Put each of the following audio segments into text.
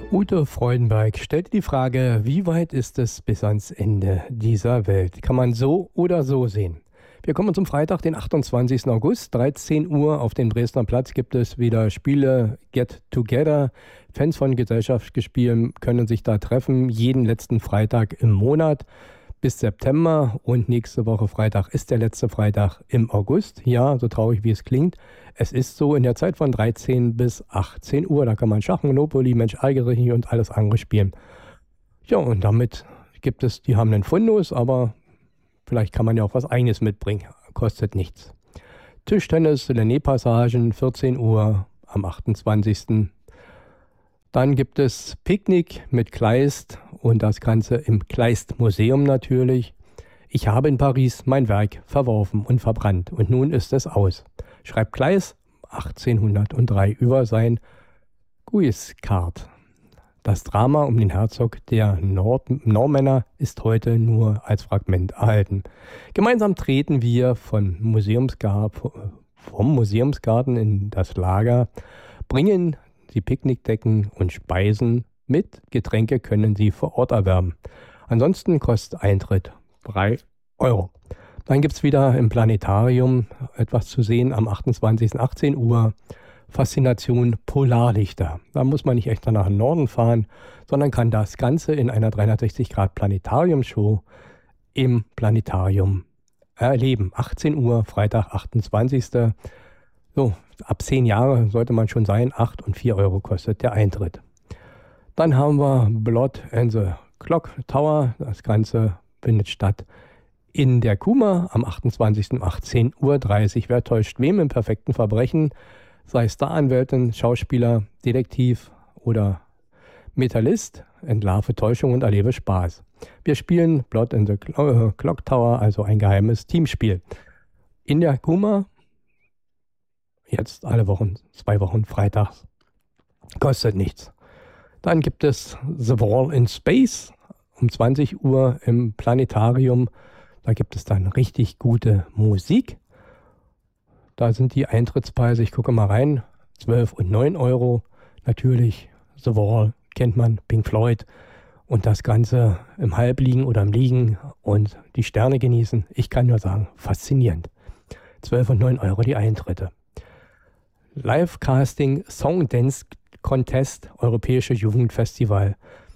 Ute Freudenberg stellt die Frage, wie weit ist es bis ans Ende dieser Welt? Kann man so oder so sehen? Wir kommen zum Freitag, den 28. August, 13 Uhr. Auf dem Dresdner Platz gibt es wieder Spiele Get Together. Fans von Gesellschaftsspielen können sich da treffen, jeden letzten Freitag im Monat bis September. Und nächste Woche Freitag ist der letzte Freitag im August. Ja, so traurig wie es klingt. Es ist so in der Zeit von 13 bis 18 Uhr. Da kann man Schach, Monopoly, Mensch ärgere dich und alles andere spielen. Ja, und damit gibt es, die haben einen Fundus, aber vielleicht kann man ja auch was Eigenes mitbringen. Kostet nichts. Tischtennis, Lenné-Passagen, 14 Uhr am 28. Dann gibt es Picknick mit Kleist und das Ganze im Kleist-Museum natürlich. Ich habe in Paris mein Werk verworfen und verbrannt und nun ist es aus, schreibt Kleist 1803 über sein Guiscard. Das Drama um den Herzog der Normänner ist heute nur als Fragment erhalten. Gemeinsam treten wir vom Museumsgarten in das Lager, bringen die Picknickdecken und Speisen mit. Getränke können Sie vor Ort erwerben. Ansonsten kostet Eintritt 3 Euro. Dann gibt es wieder im Planetarium etwas zu sehen am 28. 18 Uhr. Faszination Polarlichter. Da muss man nicht extra nach Norden fahren, sondern kann das Ganze in einer 360-Grad-Planetarium-Show im Planetarium erleben. 18 Uhr, Freitag, 28. So, ab 10 Jahre sollte man schon sein. 8 und 4 Euro kostet der Eintritt. Dann haben wir Blood and the Clock Tower. Das Ganze findet statt in der Kuma am 28. um 18.30 Uhr. Wer täuscht wem im perfekten Verbrechen? Sei Staranwältin, Schauspieler, Detektiv oder Metallist, entlarve Täuschung und erlebe Spaß. Wir spielen Blood in the Clock Tower, also ein geheimes Teamspiel. In der Kuma, jetzt alle Wochen, 2 Wochen freitags. Kostet nichts. Dann gibt es The Wall in Space um 20 Uhr im Planetarium. Da gibt es dann richtig gute Musik. Da sind die Eintrittspreise, ich gucke mal rein, 12 und 9 Euro. Natürlich, The Wall kennt man, Pink Floyd. Und das Ganze im Halbliegen oder im Liegen und die Sterne genießen. Ich kann nur sagen, faszinierend. 12 und 9 Euro die Eintritte. Live-Casting Song Dance Contest Europäische Jugendfestival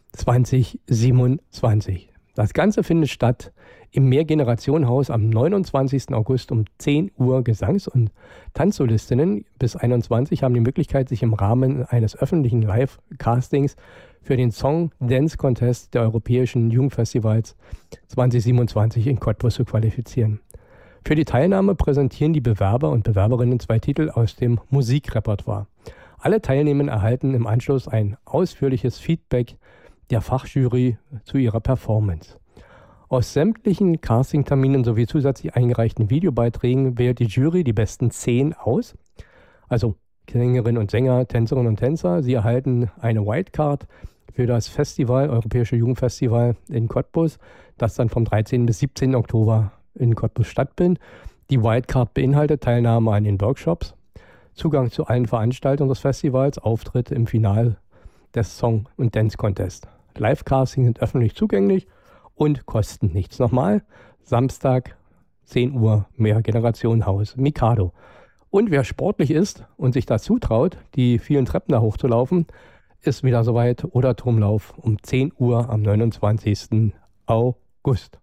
2027. Das Ganze findet statt im Mehrgenerationenhaus am 29. August um 10 Uhr. Gesangs- und Tanzsolistinnen bis 21 haben die Möglichkeit, sich im Rahmen eines öffentlichen Live-Castings für den Song Dance Contest der Europäischen Jugendfestivals 2027 in Cottbus zu qualifizieren. Für die Teilnahme präsentieren die Bewerber und Bewerberinnen 2 Titel aus dem Musikrepertoire. Alle Teilnehmer erhalten im Anschluss ein ausführliches Feedback der Fachjury zu ihrer Performance. Aus sämtlichen Castingterminen sowie zusätzlich eingereichten Videobeiträgen wählt die Jury die besten 10 aus. Also Sängerinnen und Sänger, Tänzerinnen und Tänzer. Sie erhalten eine Wildcard für das Festival, Europäische Jugendfestival in Cottbus, das dann vom 13. bis 17. Oktober in Cottbus stattfindet. Die Wildcard beinhaltet Teilnahme an den Workshops, Zugang zu allen Veranstaltungen des Festivals, Auftritt im Finale des Song- und Dance-Contest. Live-Casting sind öffentlich zugänglich und kosten nichts. Nochmal, Samstag, 10 Uhr, Mehrgenerationenhaus, Mikado. Und wer sportlich ist und sich das zutraut, die vielen Treppen da hochzulaufen, ist wieder soweit. Oder Turmlauf um 10 Uhr am 29. August.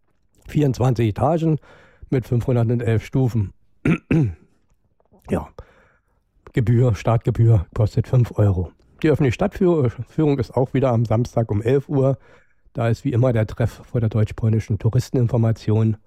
24 Etagen mit 511 Stufen. Ja, Startgebühr kostet 5 Euro. Die öffentliche Stadtführung ist auch wieder am Samstag um 11 Uhr. Da ist wie immer der Treff vor der deutsch-polnischen Touristeninformation.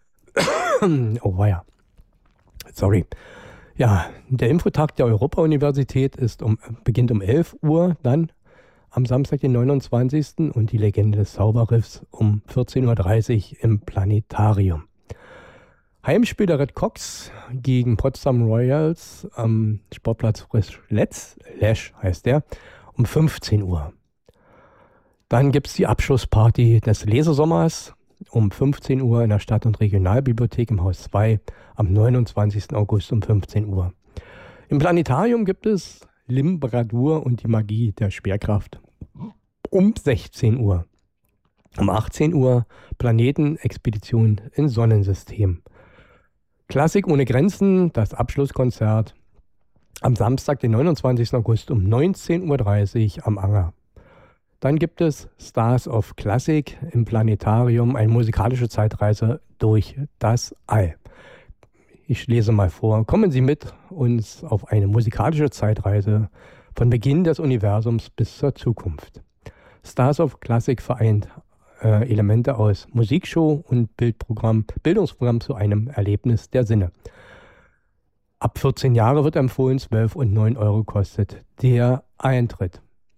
Oh weia. Sorry. Ja, der Infotag der Europa-Universität beginnt um 11 Uhr, dann am Samstag, den 29. und die Legende des Zauberriffs um 14.30 Uhr im Planetarium. Heimspiel der Red Cox gegen Potsdam Royals am Sportplatz Frischletz, heißt der, um 15 Uhr. Dann gibt es die Abschlussparty des Lesesommers um 15 Uhr in der Stadt- und Regionalbibliothek im Haus 2 am 29. August um 15 Uhr. Im Planetarium gibt es Limbradur und die Magie der Schwerkraft um 16 Uhr. Um 18 Uhr Planetenexpedition ins Sonnensystem. Klassik ohne Grenzen, das Abschlusskonzert am Samstag, den 29. August um 19.30 Uhr am Anger. Dann gibt es Stars of Classic im Planetarium, eine musikalische Zeitreise durch das All. Ich lese mal vor. Kommen Sie mit uns auf eine musikalische Zeitreise von Beginn des Universums bis zur Zukunft. Stars of Classic vereint Elemente aus Musikshow und Bildungsprogramm zu einem Erlebnis der Sinne. Ab 14 Jahre wird empfohlen, 12 und 9 Euro kostet der Eintritt.